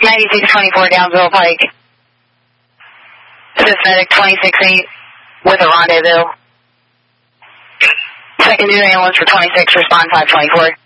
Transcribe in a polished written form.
9624 Downsville Pike. Assist medic 26-8 with a rendezvous. Secondary ambulance for 26, respond 524.